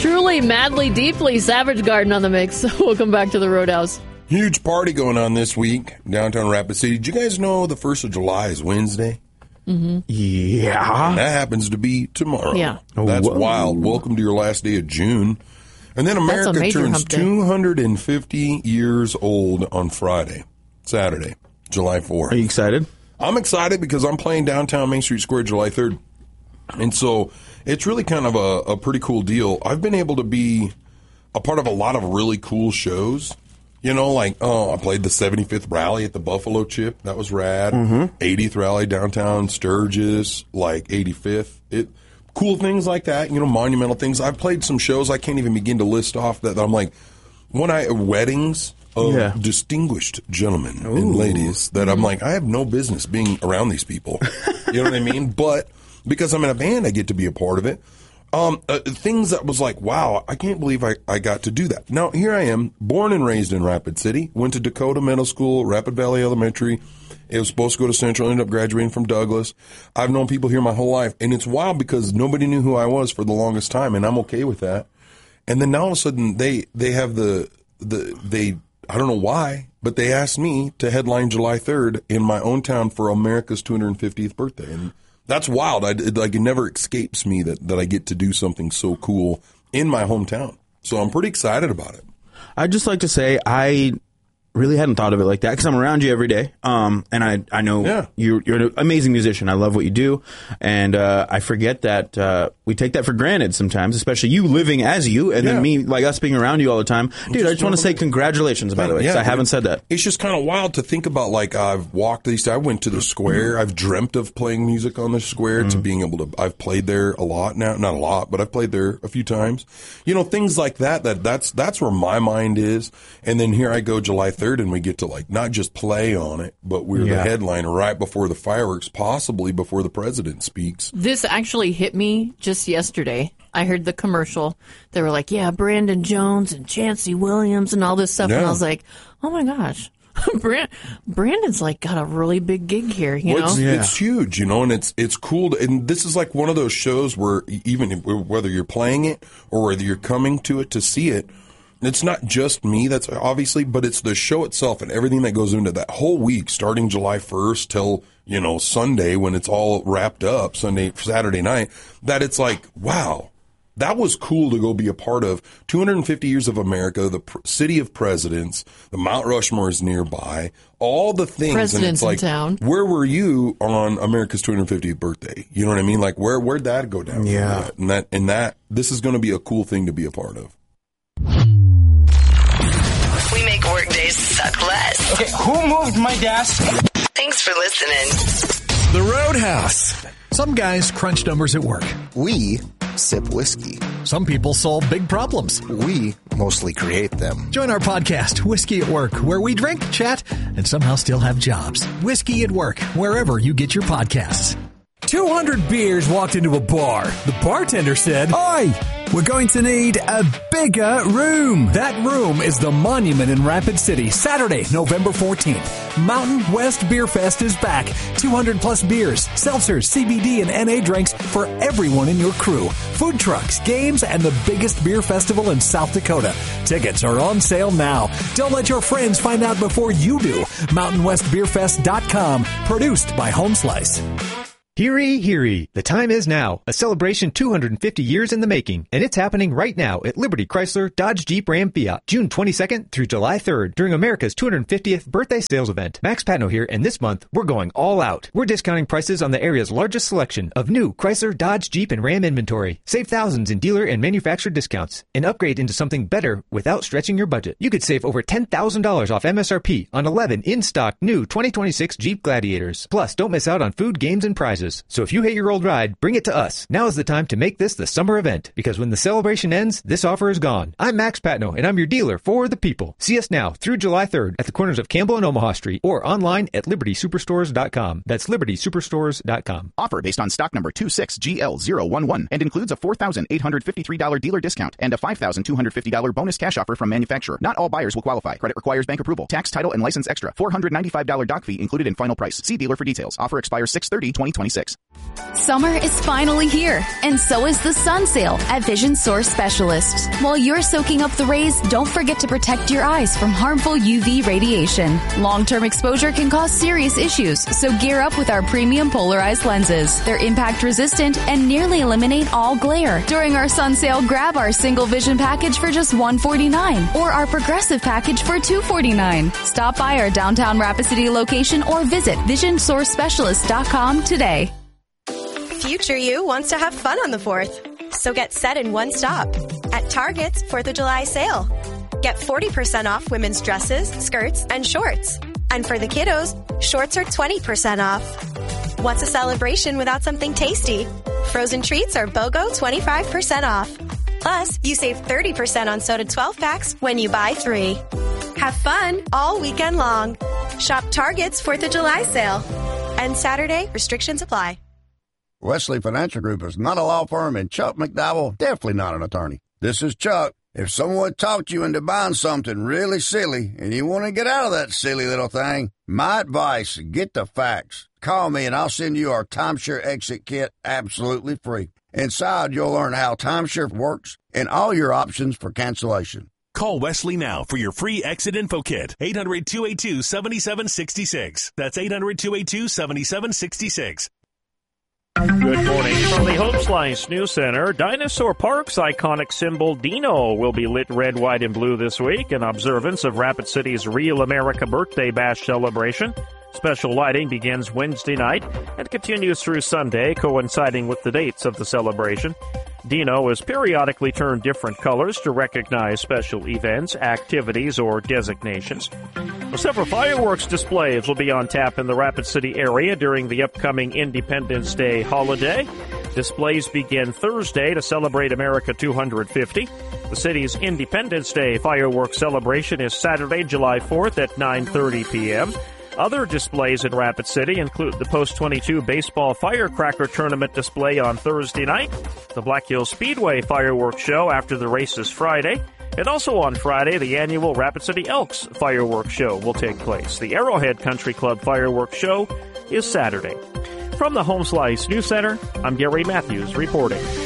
Truly, madly, deeply, Savage Garden on the mix. Welcome back to the Roadhouse. Huge party going on this week, downtown Rapid City. Did you guys know the 1st of July is Wednesday? Mm-hmm. Yeah. And that happens to be tomorrow. Yeah. That's wild. Welcome to your last day of June. And then America turns 250 years old on Saturday, July 4th. Are you excited? I'm excited because I'm playing downtown Main Street Square July 3rd. And so it's really kind of a pretty cool deal. I've been able to be a part of a lot of really cool shows. You know, like, I played the 75th rally at the Buffalo Chip. That was rad. 80th rally downtown Sturgis, like 85th. Cool things like that, you know, monumental things. I've played some shows I can't even begin to list off that I'm like, weddings of distinguished gentlemen and ladies that I'm like, I have no business being around these people. You know what I mean? But because I'm in a band, I get to be a part of it. Things that was like, wow, I can't believe I got to do that. Now, here I am, born and raised in Rapid City, went to Dakota Middle School, Rapid Valley Elementary. It was supposed to go to Central, ended up graduating from Douglas. I've known people here my whole life, and it's wild because nobody knew who I was for the longest time, and I'm okay with that. And then now all of a sudden, they have I don't know why, but they asked me to headline July 3rd in my own town for America's 250th birthday, and that's wild. It never escapes me that I get to do something so cool in my hometown. So I'm pretty excited about it. I'd just like to say I really hadn't thought of it like that because I'm around you every day. And I know you're an amazing musician. I love what you do. And I forget that we take that for granted sometimes, especially you living as you and then me, like us being around you all the time. Dude, I just want to say congratulations, by the way, because I haven't said that. It's just kind of wild to think about, like, I've walked these, I went to the square. I've dreamt of playing music on the square to being able to, I've played there a lot now. Not a lot, but I've played there a few times. You know, things like that's where my mind is. And then here I go July 3rd and we get to, like, not just play on it, but we're the headliner right before the fireworks, possibly before the president speaks. This actually hit me just yesterday. I heard the commercial. They were like, yeah, Brandon Jones and Chancey Williams and all this stuff. And I was like, oh my gosh. Brandon's like got a really big gig here, you know? It's huge, you know, and it's cool. And this is like one of those shows where even whether you're playing it or whether you're coming to it to see it, it's not just me, that's obviously, but it's the show itself and everything that goes into that whole week, starting July 1st till, you know, Sunday when it's all wrapped up, Saturday night, that it's like, wow, that was cool to go be a part of. 250 years of America, the city of presidents, the Mount Rushmore is nearby, all the things. Presidents and it's like, in town. Where were you on America's 250th birthday? You know what I mean? Like, where'd that go down? Yeah. And that, this is going to be a cool thing to be a part of. We make workdays suck less. Okay, who moved my desk? Thanks for listening. The Roadhouse. Some guys crunch numbers at work. We sip whiskey. Some people solve big problems. We mostly create them. Join our podcast, Whiskey at Work, where we drink, chat, and somehow still have jobs. Whiskey at Work, wherever you get your podcasts. 200 beers walked into a bar. The bartender said, "Oi, we're going to need a bigger room." That room is the Monument in Rapid City, Saturday, November 14th. Mountain West Beer Fest is back. 200 plus beers, seltzers, CBD, and NA drinks for everyone in your crew. Food trucks, games, and the biggest beer festival in South Dakota. Tickets are on sale now. Don't let your friends find out before you do. MountainWestBeerFest.com. Produced by Home Slice. Heary, heary. The time is now. A celebration 250 years in the making, and it's happening right now at Liberty Chrysler, Dodge, Jeep, Ram, Fiat, June 22nd through July 3rd during America's 250th birthday sales event. Max Patno here, and this month, we're going all out. We're discounting prices on the area's largest selection of new Chrysler, Dodge, Jeep, and Ram inventory. Save thousands in dealer and manufacturer discounts and upgrade into something better without stretching your budget. You could save over $10,000 off MSRP on 11 in-stock new 2026 Jeep Gladiators. Plus, don't miss out on food, games, and prizes. So if you hate your old ride, bring it to us. Now is the time to make this the summer event, because when the celebration ends, this offer is gone. I'm Max Patno, and I'm your dealer for the people. See us now through July 3rd at the corners of Campbell and Omaha Street, or online at LibertySuperstores.com. That's LibertySuperstores.com. Offer based on stock number 26GL011 and includes a $4,853 dealer discount and a $5,250 bonus cash offer from manufacturer. Not all buyers will qualify. Credit requires bank approval. Tax, title, and license extra. $495 doc fee included in final price. See dealer for details. Offer expires 6/30/2026. Summer is finally here, and so is the sun sale at Vision Source Specialists. While you're soaking up the rays, don't forget to protect your eyes from harmful UV radiation. Long-term exposure can cause serious issues, so gear up with our premium polarized lenses. They're impact-resistant and nearly eliminate all glare. During our sun sale, grab our single vision package for just $149 or our progressive package for $249. Stop by our downtown Rapid City location or visit VisionSourceSpecialist.com today. Future you wants to have fun on the 4th, so get set in one stop at Target's 4th of July sale. Get 40% off women's dresses, skirts, and shorts. And for the kiddos, shorts are 20% off. What's a celebration without something tasty? Frozen treats are BOGO 25% off. Plus, you save 30% on soda 12-packs when you buy 3. Have fun all weekend long. Shop Target's 4th of July sale. And Saturday, restrictions apply. Wesley Financial Group is not a law firm, and Chuck McDowell definitely not an attorney. This is Chuck. If someone talked you into buying something really silly and you want to get out of that silly little thing, my advice, get the facts. Call me and I'll send you our timeshare exit kit absolutely free. Inside, you'll learn how timeshare works and all your options for cancellation. Call Wesley now for your free exit info kit. 800-282-7766. That's 800-282-7766. Good morning from the Home Slice News Center. Dinosaur Park's iconic symbol Dino will be lit red, white, and blue this week in observance of Rapid City's Real America Birthday Bash celebration. Special lighting begins Wednesday night and continues through Sunday, coinciding with the dates of the celebration. Dino is periodically turned different colors to recognize special events, activities, or designations. Several fireworks displays will be on tap in the Rapid City area during the upcoming Independence Day holiday. Displays begin Thursday to celebrate America 250. The city's Independence Day fireworks celebration is Saturday, July 4th at 9:30 p.m. Other displays in Rapid City include the Post 22 Baseball Firecracker Tournament display on Thursday night, the Black Hills Speedway Fireworks Show after the races Friday, and also on Friday, the annual Rapid City Elks Fireworks Show will take place. The Arrowhead Country Club Fireworks Show is Saturday. From the Home Slice News Center, I'm Gary Matthews reporting.